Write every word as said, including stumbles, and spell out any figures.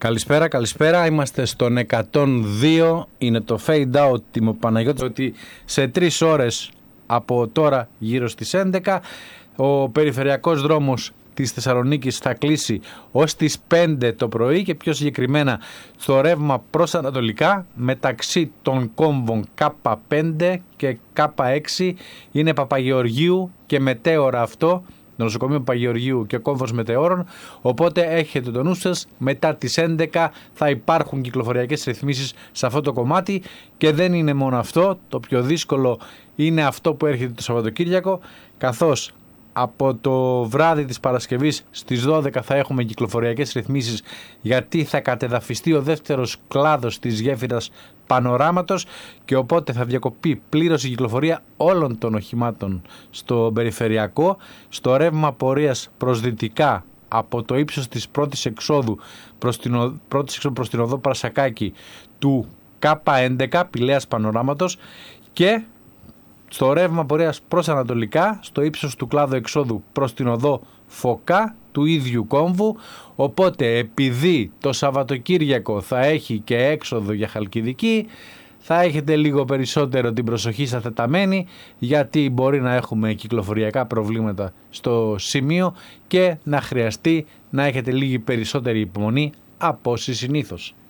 Καλησπέρα, καλησπέρα. Είμαστε στον εκατόν δύο. Είναι το fade out. Είμαι ο Παναγιώτης. Ότι σε τρεις ώρες από τώρα, γύρω στις έντεκα, ο περιφερειακός δρόμος της Θεσσαλονίκης θα κλείσει ως τις πέντε το πρωί και πιο συγκεκριμένα στο ρεύμα προς ανατολικά μεταξύ των κόμβων Κ πέντε και Κ έξι. Είναι Παπαγεωργίου και Μετέωρα αυτό, το νοσοκομείο Παπαγεωργίου και ο κόμβος Μετεώρων. Οπότε έχετε το νου σας, μετά τις έντεκα θα υπάρχουν κυκλοφοριακές ρυθμίσεις σε αυτό το κομμάτι. Και δεν είναι μόνο αυτό, το πιο δύσκολο είναι αυτό που έρχεται το Σαββατοκύριακο, καθώς από το βράδυ της Παρασκευής στις δώδεκα θα έχουμε κυκλοφοριακές ρυθμίσεις, γιατί θα κατεδαφιστεί ο δεύτερος κλάδος της γέφυρας Πανοράματος και οπότε θα διακοπεί πλήρως η κυκλοφορία όλων των οχημάτων στο περιφερειακό. Στο ρεύμα πορείας προς δυτικά από το ύψος της πρώτης εξόδου προς την, πρώτης εξόδου προς την οδό Πρασακάκη του Κ έντεκα Πηλαίας Πανοράματος και στο ρεύμα πορείας προς ανατολικά, στο ύψος του κλάδου εξόδου προς την οδό Φωκά του ίδιου κόμβου. Οπότε επειδή το Σαββατοκύριακο θα έχει και έξοδο για Χαλκιδική, θα έχετε λίγο περισσότερο την προσοχή σας τεταμένη, γιατί μπορεί να έχουμε κυκλοφοριακά προβλήματα στο σημείο και να χρειαστεί να έχετε λίγη περισσότερη υπομονή από όσοι συνήθως.